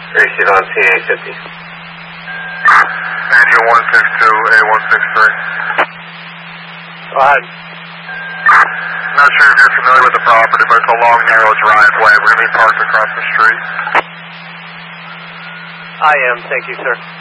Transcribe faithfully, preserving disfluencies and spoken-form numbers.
Receive on T A fifty. Angel one six two, A one six three. Go ahead. Not sure if you're familiar with the property, but it's a long, narrow driveway. We're going to be parked across the street. I am, thank you, sir.